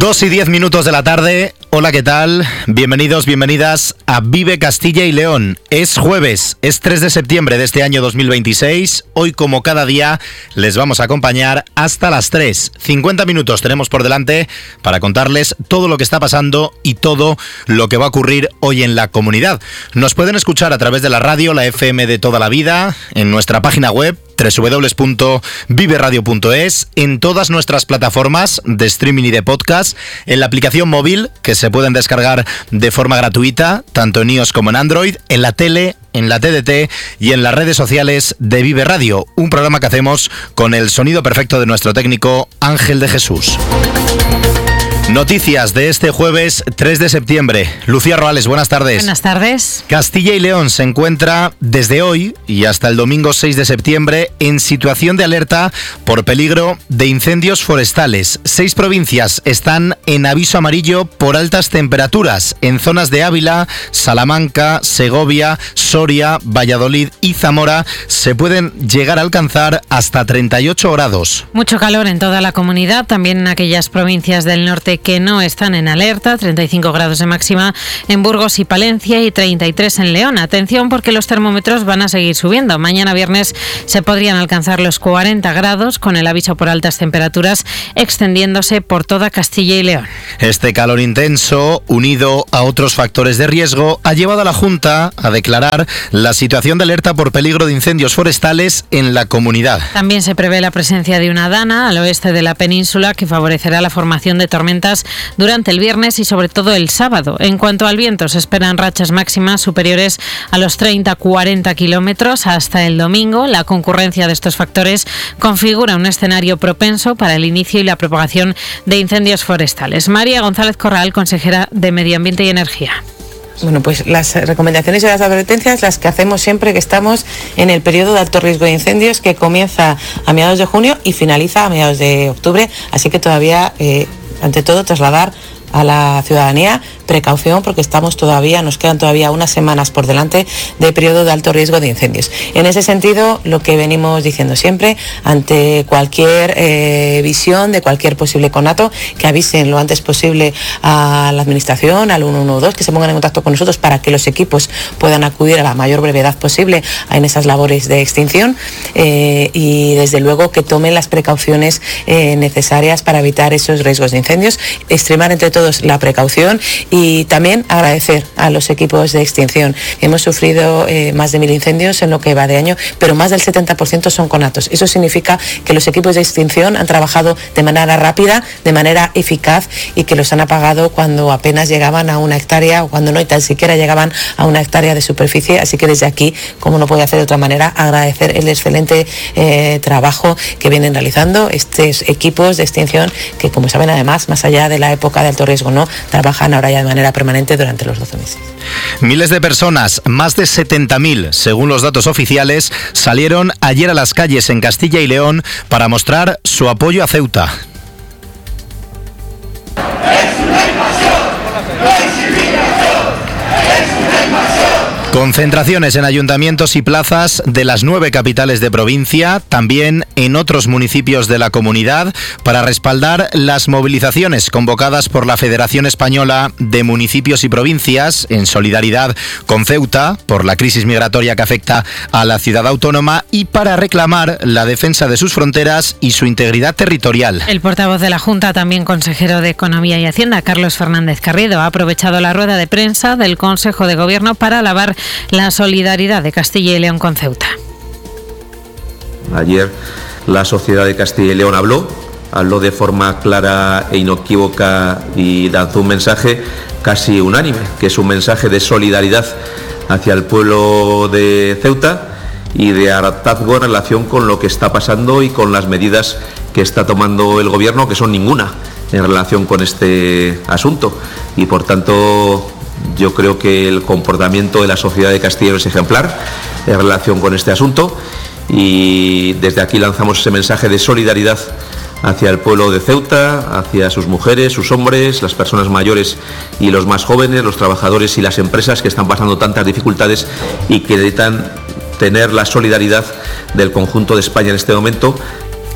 2:10 de la tarde. Hola, ¿qué tal? Bienvenidos, bienvenidas a Vive Castilla y León. Es jueves, es 3 de septiembre de este año 2026. Hoy, como cada día, les vamos a acompañar hasta las 3. 50 minutos tenemos por delante para contarles todo lo que está pasando y todo lo que va a ocurrir hoy en la comunidad. Nos pueden escuchar a través de la radio, la FM de toda la vida, en nuestra página web www.viveradio.es, en todas nuestras plataformas de streaming y de podcast, en la aplicación móvil que se pueden descargar de forma gratuita, tanto en iOS como en Android, en la tele, en la TDT y en las redes sociales de Vive Radio, un programa que hacemos con el sonido perfecto de nuestro técnico Ángel de Jesús. Noticias de este jueves 3 de septiembre. Lucía Roales, buenas tardes. Buenas tardes. Castilla y León se encuentra desde hoy y hasta el domingo 6 de septiembre en situación de alerta por peligro de incendios forestales. 6 provincias están en aviso amarillo por altas temperaturas. En zonas de Ávila, Salamanca, Segovia, Soria, Valladolid y Zamora se pueden llegar a alcanzar hasta 38 grados. Mucho calor en toda la comunidad, también en aquellas provincias del norte que no están en alerta, 35 grados de máxima en Burgos y Palencia y 33 en León. Atención porque los termómetros van a seguir subiendo. Mañana viernes se podrían alcanzar los 40 grados con el aviso por altas temperaturas extendiéndose por toda Castilla y León. Este calor intenso, unido a otros factores de riesgo, ha llevado a la Junta a declarar la situación de alerta por peligro de incendios forestales en la comunidad. También se prevé la presencia de una dana al oeste de la península que favorecerá la formación de tormentas durante el viernes y sobre todo el sábado. En cuanto al viento, se esperan rachas máximas superiores a los 30-40 kilómetros hasta el domingo. La concurrencia de estos factores configura un escenario propenso para el inicio y la propagación de incendios forestales. María González Corral, consejera de Medio Ambiente y Energía. Bueno, pues las recomendaciones y las advertencias, las que hacemos siempre que estamos en el periodo de alto riesgo de incendios, que comienza a mediados de junio y finaliza a mediados de octubre, así que todavía, ante todo, trasladar a la ciudadanía precaución porque nos quedan todavía unas semanas por delante de periodo de alto riesgo de incendios. En ese sentido, lo que venimos diciendo siempre, ante cualquier visión de cualquier posible conato, que avisen lo antes posible a la administración, al 112, que se pongan en contacto con nosotros para que los equipos puedan acudir a la mayor brevedad posible en esas labores de extinción y desde luego que tomen las precauciones necesarias para evitar esos riesgos de incendios, extremar entre todos la precaución y también agradecer a los equipos de extinción. Hemos sufrido más de 1000 incendios en lo que va de año, pero más del 70% son conatos. Eso significa que los equipos de extinción han trabajado de manera rápida, de manera eficaz y que los han apagado cuando apenas llegaban a 1 hectárea o cuando no y tan siquiera llegaban a 1 hectárea de superficie. Así que desde aquí, como no puede hacer de otra manera, agradecer el excelente trabajo que vienen realizando estos equipos de extinción que, como saben, además, más allá de la época de alto riesgo, no trabajan ahora ya de manera permanente durante los 12 meses. Miles de personas, más de 70.000, según los datos oficiales, salieron ayer a las calles en Castilla y León para mostrar su apoyo a Ceuta. Concentraciones en ayuntamientos y plazas de las 9 capitales de provincia, también en otros municipios de la comunidad, para respaldar las movilizaciones convocadas por la Federación Española de Municipios y Provincias, en solidaridad con Ceuta, por la crisis migratoria que afecta a la ciudad autónoma y para reclamar la defensa de sus fronteras y su integridad territorial. El portavoz de la Junta, también consejero de Economía y Hacienda, Carlos Fernández Carriedo, ha aprovechado la rueda de prensa del Consejo de Gobierno para alabar la solidaridad de Castilla y León con Ceuta. Ayer la sociedad de Castilla y León habló de forma clara e inequívoca y lanzó un mensaje casi unánime, que es un mensaje de solidaridad hacia el pueblo de Ceuta y de hartazgo en relación con lo que está pasando y con las medidas que está tomando el Gobierno, que son ninguna en relación con este asunto. Y por tanto, yo creo que el comportamiento de la sociedad de Castilla y León es ejemplar en relación con este asunto y desde aquí lanzamos ese mensaje de solidaridad hacia el pueblo de Ceuta, hacia sus mujeres, sus hombres, las personas mayores y los más jóvenes, los trabajadores y las empresas que están pasando tantas dificultades y que necesitan tener la solidaridad del conjunto de España en este momento.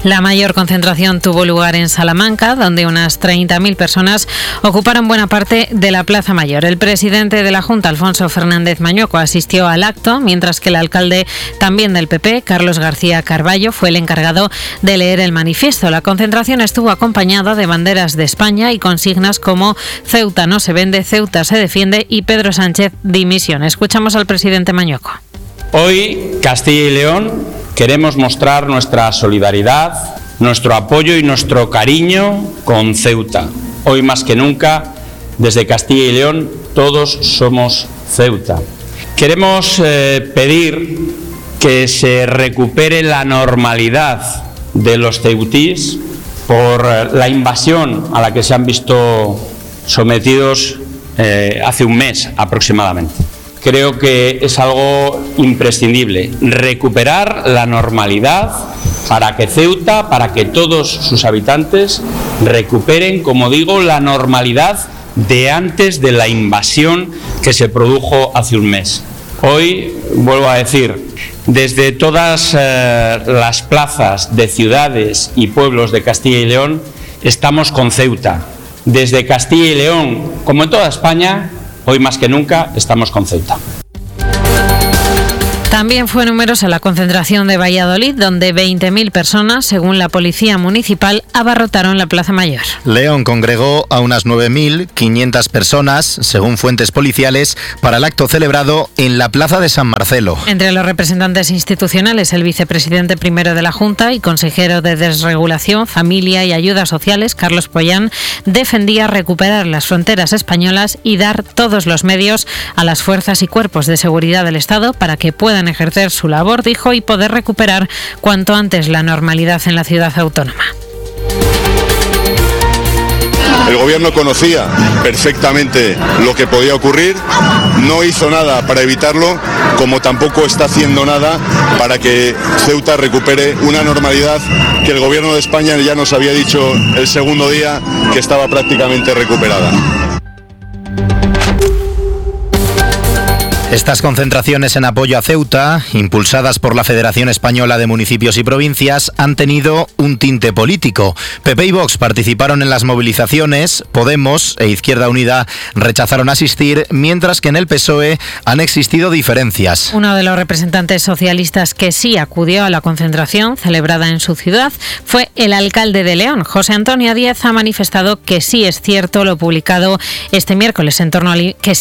La mayor concentración tuvo lugar en Salamanca, donde unas 30.000 personas ocuparon buena parte de la Plaza Mayor. El presidente de la Junta, Alfonso Fernández Mañueco, asistió al acto, mientras que el alcalde, también del PP, Carlos García Carballo, fue el encargado de leer el manifiesto. La concentración estuvo acompañada de banderas de España y consignas como Ceuta no se vende, Ceuta se defiende y Pedro Sánchez dimisión. Escuchamos al presidente Mañueco. Hoy, Castilla y León, queremos mostrar nuestra solidaridad, nuestro apoyo y nuestro cariño con Ceuta. Hoy más que nunca, desde Castilla y León, todos somos Ceuta. Queremos pedir que se recupere la normalidad de los ceutíes por la invasión a la que se han visto sometidos hace un mes aproximadamente. Creo que es algo imprescindible, recuperar la normalidad para que Ceuta, para que todos sus habitantes recuperen, como digo, la normalidad de antes de la invasión que se produjo hace un mes. Hoy, vuelvo a decir, desde todas las plazas de ciudades y pueblos de Castilla y León estamos con Ceuta. Desde Castilla y León, como en toda España, hoy más que nunca estamos con Ceuta. También fue numerosa la concentración de Valladolid, donde 20.000 personas, según la Policía Municipal, abarrotaron la Plaza Mayor. León congregó a unas 9.500 personas, según fuentes policiales, para el acto celebrado en la Plaza de San Marcelo. Entre los representantes institucionales, el vicepresidente primero de la Junta y consejero de Desregulación, Familia y Ayudas Sociales, Carlos Pollán, defendía recuperar las fronteras españolas y dar todos los medios a las fuerzas y cuerpos de seguridad del Estado para que puedan ejercer su labor, dijo, y poder recuperar cuanto antes la normalidad en la ciudad autónoma. El gobierno conocía perfectamente lo que podía ocurrir, no hizo nada para evitarlo, como tampoco está haciendo nada para que Ceuta recupere una normalidad que el gobierno de España ya nos había dicho el segundo día que estaba prácticamente recuperada. Estas concentraciones en apoyo a Ceuta, impulsadas por la Federación Española de Municipios y Provincias, han tenido un tinte político. PP y Vox participaron en las movilizaciones, Podemos e Izquierda Unida rechazaron asistir, mientras que en el PSOE han existido diferencias. Uno de los representantes socialistas que sí acudió a la concentración celebrada en su ciudad fue el alcalde de León. José Antonio Díez ha manifestado que sí es cierto lo publicado este miércoles en torno al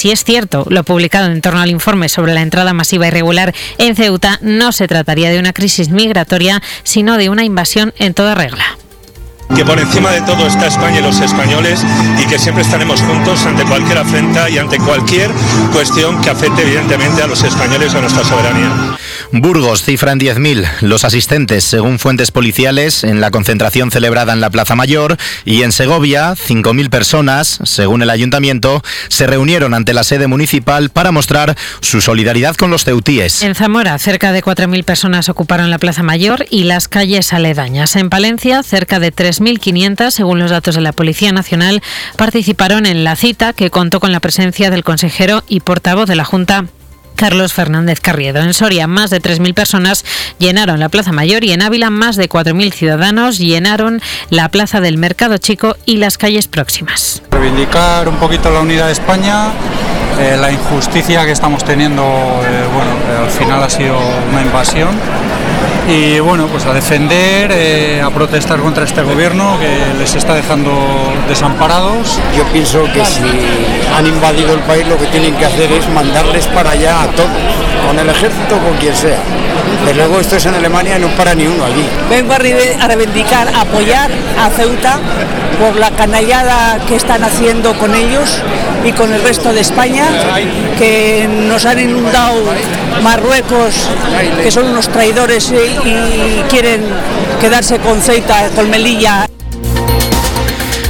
informe sobre la entrada masiva irregular en Ceuta no se trataría de una crisis migratoria, sino de una invasión en toda regla. Que por encima de todo está España y los españoles y que siempre estaremos juntos ante cualquier afrenta y ante cualquier cuestión que afecte evidentemente a los españoles o a nuestra soberanía. Burgos cifra en 10.000 los asistentes, según fuentes policiales, en la concentración celebrada en la Plaza Mayor, y en Segovia 5.000 personas, según el ayuntamiento, se reunieron ante la sede municipal para mostrar su solidaridad con los ceutíes. En Zamora, cerca de 4.000 personas ocuparon la Plaza Mayor y las calles aledañas. En Palencia, cerca de 3.500, según los datos de la Policía Nacional, participaron en la cita, que contó con la presencia del consejero y portavoz de la Junta, Carlos Fernández Carriedo. En Soria, más de 3.000 personas llenaron la Plaza Mayor y en Ávila, más de 4.000 ciudadanos llenaron la Plaza del Mercado Chico y las calles próximas. Reivindicar un poquito la unidad de España, la injusticia que estamos teniendo, al final ha sido una invasión. Y bueno, pues a defender, a protestar contra este gobierno que les está dejando desamparados. Yo pienso que si han invadido el país, lo que tienen que hacer es mandarles para allá a todos, con el ejército o con quien sea. Desde luego esto es en Alemania y no para ni uno allí. Vengo a reivindicar, a apoyar a Ceuta por la canallada que están haciendo con ellos y con el resto de España, que nos han inundado Marruecos, que son unos traidores y quieren quedarse con Ceuta, con Melilla.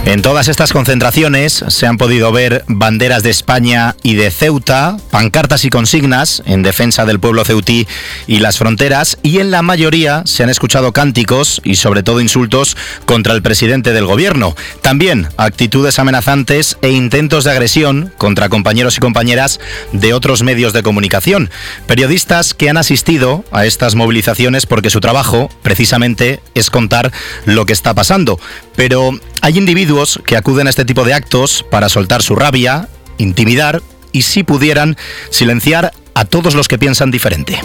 En todas estas concentraciones se han podido ver banderas de España y de Ceuta, pancartas y consignas en defensa del pueblo ceutí y las fronteras, y en la mayoría se han escuchado cánticos y sobre todo insultos contra el presidente del gobierno. También actitudes amenazantes e intentos de agresión contra compañeros y compañeras de otros medios de comunicación. Periodistas que han asistido a estas movilizaciones porque su trabajo precisamente es contar lo que está pasando. Pero hay individuos que acuden a este tipo de actos para soltar su rabia, intimidar y, si pudieran, silenciar a todos los que piensan diferente.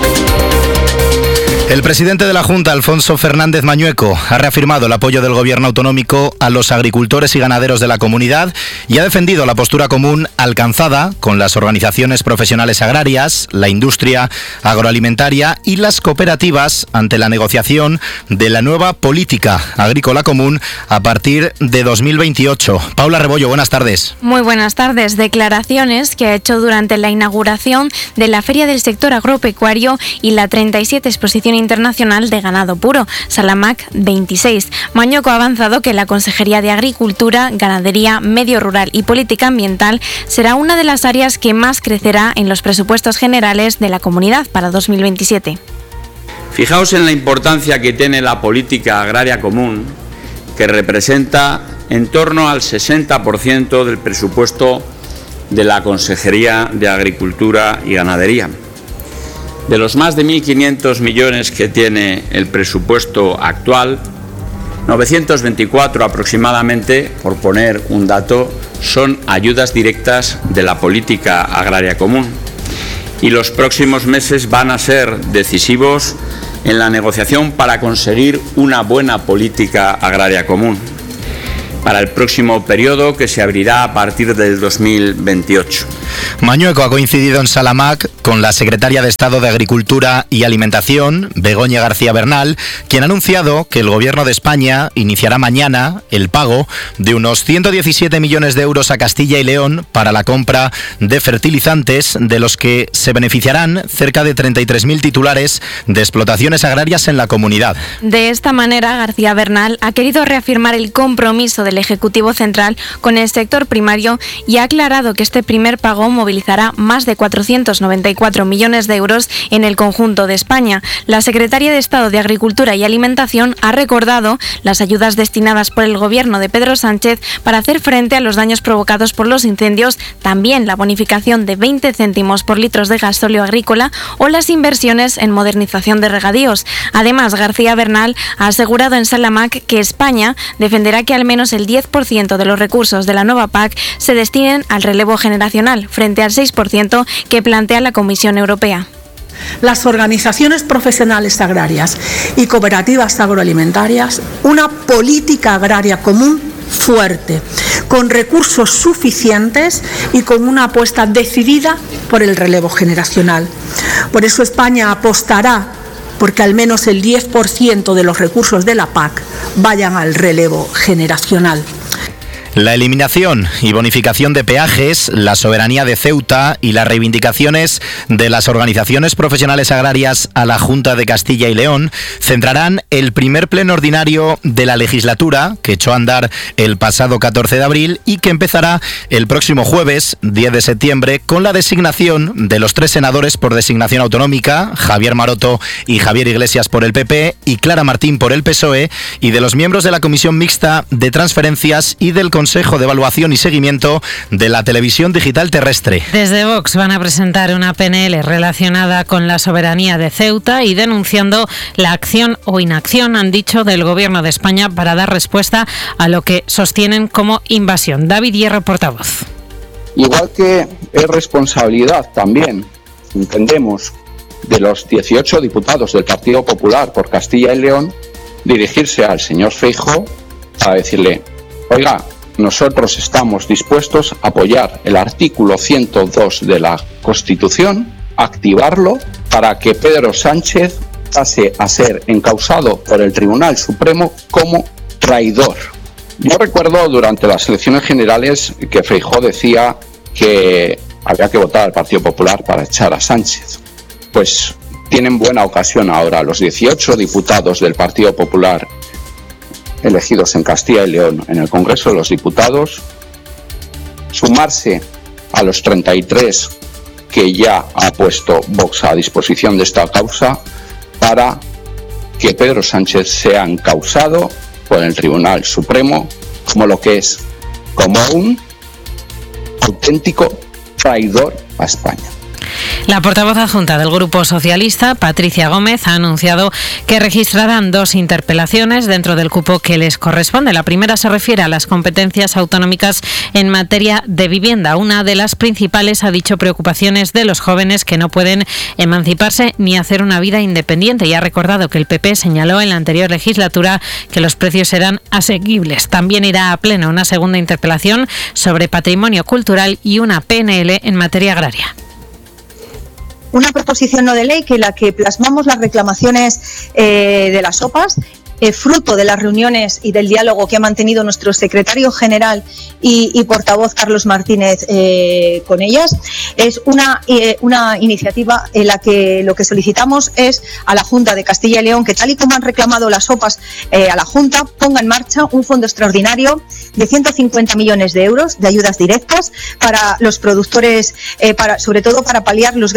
El presidente de la Junta, Alfonso Fernández Mañueco, ha reafirmado el apoyo del gobierno autonómico a los agricultores y ganaderos de la comunidad y ha defendido la postura común alcanzada con las organizaciones profesionales agrarias, la industria agroalimentaria y las cooperativas ante la negociación de la nueva política agrícola común a partir de 2028. Paula Rebollo, buenas tardes. Muy buenas tardes. Declaraciones que ha hecho durante la inauguración de la Feria del Sector Agropecuario y la 37 Exposición Internacional de Ganado Puro, Salamac 26. Mañueco ha avanzado que la Consejería de Agricultura, Ganadería, Medio Rural y Política Ambiental será una de las áreas que más crecerá en los presupuestos generales de la comunidad para 2027. Fijaos en la importancia que tiene la política agraria común, que representa en torno al 60% del presupuesto de la Consejería de Agricultura y Ganadería. De los más de 1.500 millones que tiene el presupuesto actual, 924 aproximadamente, por poner un dato, son ayudas directas de la política agraria común. Y los próximos meses van a ser decisivos en la negociación para conseguir una buena política agraria común para el próximo periodo, que se abrirá a partir del 2028. Mañueco ha coincidido en Salamac con la secretaria de Estado de Agricultura y Alimentación, Begoña García Bernal, quien ha anunciado que el Gobierno de España iniciará mañana el pago de unos 117 millones de euros a Castilla y León para la compra de fertilizantes, de los que se beneficiarán cerca de 33.000 titulares de explotaciones agrarias en la comunidad. De esta manera, García Bernal ha querido reafirmar el compromiso del Ejecutivo Central con el sector primario y ha aclarado que este primer pago movilizará más de 494 millones de euros en el conjunto de España. La secretaria de Estado de Agricultura y Alimentación ha recordado las ayudas destinadas por el Gobierno de Pedro Sánchez para hacer frente a los daños provocados por los incendios, también la bonificación de 20 céntimos por litros de gasóleo agrícola o las inversiones en modernización de regadíos. Además, García Bernal ha asegurado en Salamac que España defenderá que al menos el 10% de los recursos de la nueva PAC se destinen al relevo generacional, frente al 6% que plantea la Comisión Europea. Las organizaciones profesionales agrarias y cooperativas agroalimentarias, una política agraria común fuerte, con recursos suficientes y con una apuesta decidida por el relevo generacional. Por eso España apostará porque al menos el 10% de los recursos de la PAC vayan al relevo generacional. La eliminación y bonificación de peajes, la soberanía de Ceuta y las reivindicaciones de las organizaciones profesionales agrarias a la Junta de Castilla y León centrarán el primer pleno ordinario de la legislatura, que echó a andar el pasado 14 de abril y que empezará el próximo jueves, 10 de septiembre, con la designación de los 3 senadores por designación autonómica, Javier Maroto y Javier Iglesias por el PP y Clara Martín por el PSOE, y de los miembros de la Comisión Mixta de Transferencias y del Consejo de Evaluación y Seguimiento de la Televisión Digital Terrestre. Desde Vox van a presentar una PNL relacionada con la soberanía de Ceuta y denunciando la acción o inacción, han dicho, del Gobierno de España para dar respuesta a lo que sostienen como invasión. David Hierro, portavoz. Igual que es responsabilidad también, entendemos, de los 18 diputados del Partido Popular por Castilla y León, dirigirse al señor Feijóo a decirle: oiga, nosotros estamos dispuestos a apoyar el artículo 102 de la Constitución, activarlo para que Pedro Sánchez pase a ser encausado por el Tribunal Supremo como traidor. Yo recuerdo durante las elecciones generales que Feijóo decía que había que votar al Partido Popular para echar a Sánchez. Pues tienen buena ocasión ahora los 18 diputados del Partido Popular elegidos en Castilla y León en el Congreso de los Diputados, sumarse a los 33 que ya ha puesto Vox a disposición de esta causa para que Pedro Sánchez sea encausado por el Tribunal Supremo como lo que es, como un auténtico traidor a España. La portavoz adjunta del Grupo Socialista, Patricia Gómez, ha anunciado que registrarán 2 interpelaciones dentro del cupo que les corresponde. La primera se refiere a las competencias autonómicas en materia de vivienda. Una de las principales, ha dicho, preocupaciones de los jóvenes que no pueden emanciparse ni hacer una vida independiente. Y ha recordado que el PP señaló en la anterior legislatura que los precios eran asequibles. También irá a pleno una segunda interpelación sobre patrimonio cultural y una PNL en materia agraria. Una proposición no de ley que la que plasmamos las reclamaciones de las OPAs, fruto de las reuniones y del diálogo que ha mantenido nuestro secretario general y portavoz Carlos Martínez con ellas. Es una iniciativa en la que lo que solicitamos es a la Junta de Castilla y León que, tal y como han reclamado las OPAs a la Junta, ponga en marcha un fondo extraordinario de 150 millones de euros de ayudas directas para los productores, sobre todo para paliar la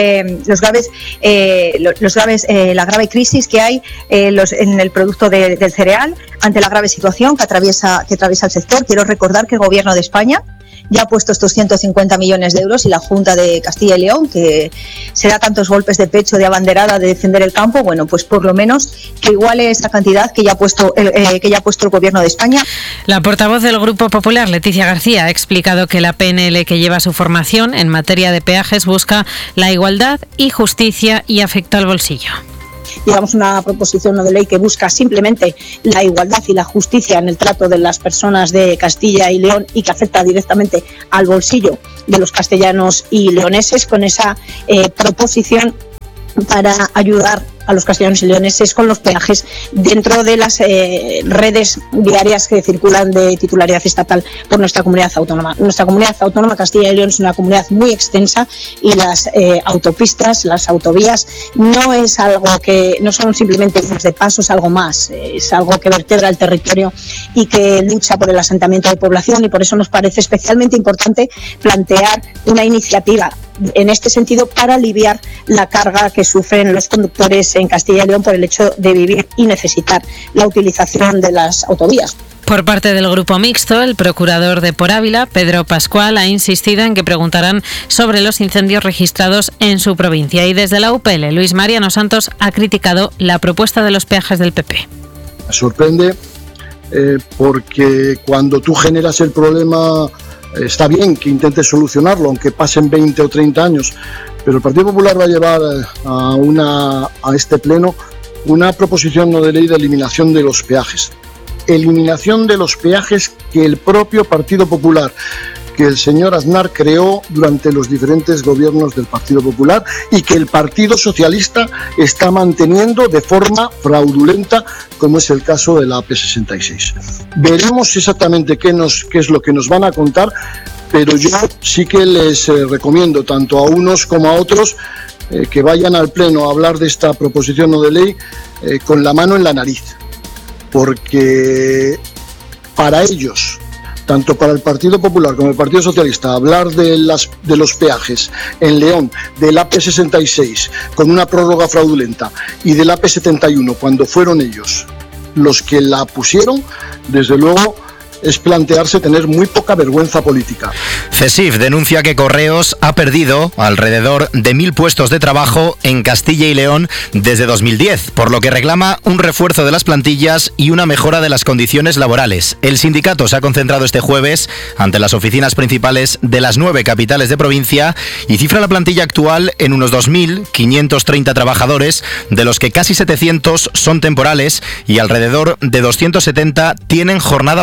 grave crisis que hay en el producto del cereal ante la grave situación que atraviesa el sector. Quiero recordar que el Gobierno de España ya ha puesto estos 150 millones de euros y la Junta de Castilla y León, que se da tantos golpes de pecho de abanderada de defender el campo, bueno, pues por lo menos que iguale esa cantidad que ya ha puesto el Gobierno de España. La portavoz del Grupo Popular, Leticia García, ha explicado que la PNL que lleva su formación en materia de peajes busca la igualdad y justicia y afecta al bolsillo. Llevamos una proposición no de ley que busca simplemente la igualdad y la justicia en el trato de las personas de Castilla y León y que afecta directamente al bolsillo de los castellanos y leoneses, con esa proposición para ayudar a los castellanos y leoneses con los peajes dentro de las redes viarias que circulan de titularidad estatal por nuestra comunidad autónoma. Nuestra comunidad autónoma, Castilla y León, es una comunidad muy extensa y las autopistas, las autovías, no son simplemente vías de paso, es algo más, es algo que vertebra el territorio y que lucha por el asentamiento de población, y por eso nos parece especialmente importante plantear una iniciativa en este sentido para aliviar la carga que sufren los conductores en Castilla y León por el hecho de vivir y necesitar la utilización de las autovías. Por parte del Grupo Mixto, el procurador de Por Ávila, Pedro Pascual, ha insistido en que preguntarán sobre los incendios registrados en su provincia. Y desde la UPL, Luis Mariano Santos ha criticado la propuesta de los peajes del PP. Me sorprende porque cuando tú generas el problema, está bien que intentes solucionarlo, aunque pasen 20 o 30 años, pero el Partido Popular va a llevar a este pleno una proposición no de ley de eliminación de los peajes. Eliminación de los peajes que el propio Partido Popular, que el señor Aznar creó durante los diferentes gobiernos del Partido Popular y que el Partido Socialista está manteniendo de forma fraudulenta, como es el caso de la AP66. Veremos exactamente qué es lo que nos van a contar, pero yo sí que les recomiendo tanto a unos como a otros que vayan al Pleno a hablar de esta proposición no de ley con la mano en la nariz, porque para ellos, tanto para el Partido Popular como el Partido Socialista, hablar de los peajes en León, del AP66 con una prórroga fraudulenta y del AP71 cuando fueron ellos los que la pusieron, desde luego es plantearse tener muy poca vergüenza política. CESIF denuncia que Correos ha perdido alrededor de 1.000 puestos de trabajo en Castilla y León desde 2010, por lo que reclama un refuerzo de las plantillas y una mejora de las condiciones laborales. El sindicato se ha concentrado este jueves ante las oficinas principales de las 9 capitales de provincia y cifra la plantilla actual en unos 2.530 trabajadores, de los que casi 700 son temporales y alrededor de 270 tienen jornada parcial.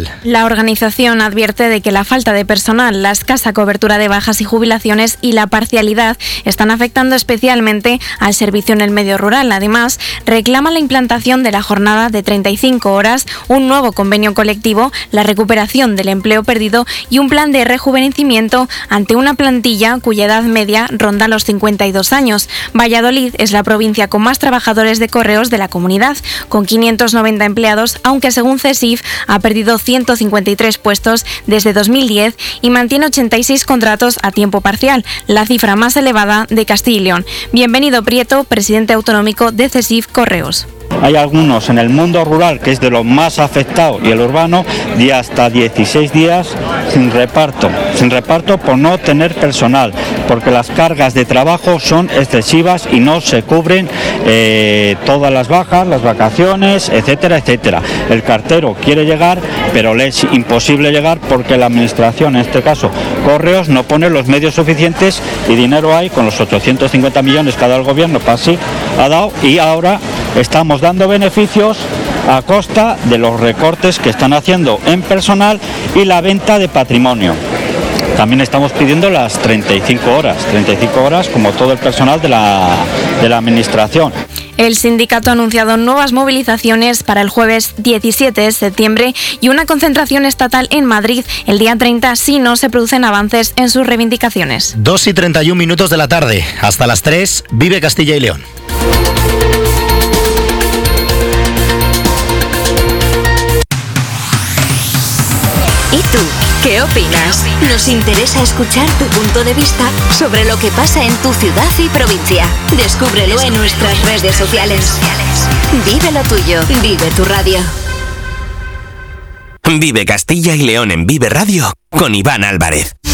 Leal. La organización advierte de que la falta de personal, la escasa cobertura de bajas y jubilaciones y la parcialidad están afectando especialmente al servicio en el medio rural. Además, reclama la implantación de la jornada de 35 horas, un nuevo convenio colectivo, la recuperación del empleo perdido y un plan de rejuvenecimiento ante una plantilla cuya edad media ronda los 52 años. Valladolid es la provincia con más trabajadores de correos de la comunidad, con 590 empleados, aunque según CESIF ha perdido 153 puestos desde 2010 y mantiene 86 contratos a tiempo parcial, la cifra más elevada de Castilla y León. Bienvenido Prieto, presidente autonómico de CESIF Correos. Hay algunos en el mundo rural, que es de los más afectados, y el urbano, de hasta 16 días sin reparto por no tener personal, porque las cargas de trabajo son excesivas y no se cubren todas las bajas, las vacaciones, etcétera, etcétera. El cartero quiere llegar, pero le es imposible llegar porque la administración, en este caso Correos, no pone los medios suficientes y dinero hay con los 850 millones que ha dado el gobierno, así ha dado, y ahora estamos dando beneficios a costa de los recortes que están haciendo en personal y la venta de patrimonio. También estamos pidiendo las 35 horas como todo el personal de la administración. El sindicato ha anunciado nuevas movilizaciones para el jueves 17 de septiembre y una concentración estatal en Madrid el día 30 si no se producen avances en sus reivindicaciones. 2:31 de la tarde. Hasta las 3, Vive Castilla y León. ¿Y tú? ¿Qué opinas? Nos interesa escuchar tu punto de vista sobre lo que pasa en tu ciudad y provincia. Descúbrelo en nuestras redes sociales. Vive lo tuyo, vive tu radio. Vive Castilla y León en Vive Radio con Iván Álvarez.